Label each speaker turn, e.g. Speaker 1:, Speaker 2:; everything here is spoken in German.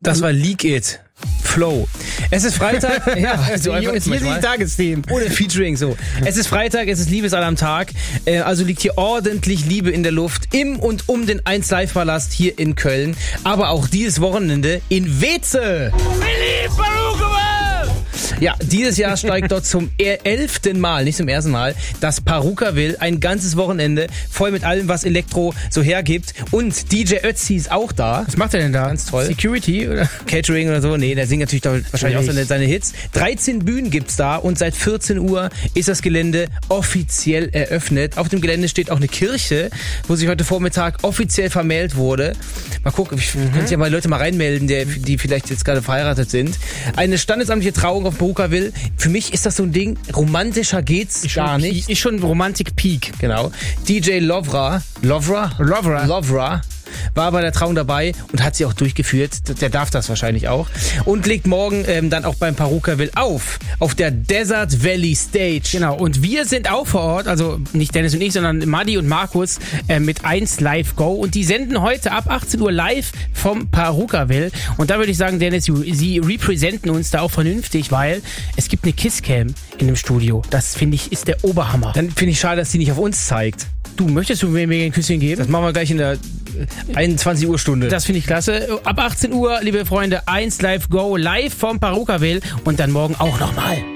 Speaker 1: Das war Leak It. Flow. Es ist Freitag. Ja,
Speaker 2: also einfach ist hier die Tagesthemen.
Speaker 1: Ohne Featuring so. Es ist Freitag, es ist Liebesalarm Tag. Also liegt hier ordentlich Liebe in der Luft im und um den 1 Live Palast hier in Köln. Aber auch dieses Wochenende in Weze. Ja, dieses Jahr steigt dort zum 11. Mal, nicht zum ersten Mal, das Parukaville, ein ganzes Wochenende, voll mit allem, was Elektro so hergibt. Und DJ Ötzi ist auch da.
Speaker 2: Was macht er denn da?
Speaker 1: Ganz toll.
Speaker 2: Security oder?
Speaker 1: Catering oder so? Nee, der singt natürlich da wahrscheinlich auch seine Hits. 13 Bühnen gibt's da und seit 14 Uhr ist das Gelände offiziell eröffnet. Auf dem Gelände steht auch eine Kirche, wo sich heute Vormittag offiziell vermählt wurde. Mal gucken, können sich ja mal Leute mal reinmelden, die vielleicht jetzt gerade verheiratet sind. Eine standesamtliche Trauung auf Parukaville. Für mich ist das so ein Ding, romantischer geht's gar nicht.
Speaker 2: Ist schon Romantik-Peak.
Speaker 1: Genau. DJ Lovra war bei der Trauung dabei und hat sie auch durchgeführt. Der darf das wahrscheinlich auch. Und legt morgen dann auch beim Parukaville auf der Desert Valley Stage.
Speaker 2: Genau, und wir sind auch vor Ort, also nicht Dennis und ich, sondern Madi und Markus mit 1 Live Go. Und die senden heute ab 18 Uhr live vom Parukaville. Und da würde ich sagen, Dennis, sie repräsentieren uns da auch vernünftig, weil es gibt eine Kisscam in dem Studio. Das, finde ich, ist der Oberhammer.
Speaker 1: Dann finde ich schade, dass die nicht auf uns zeigt.
Speaker 2: Möchtest du mir ein Küsschen geben?
Speaker 1: Das machen wir gleich in der 21 Uhr Stunde.
Speaker 2: Das finde ich klasse. Ab 18 Uhr, liebe Freunde, 1 Live Go live vom Parukaville und dann morgen auch nochmal.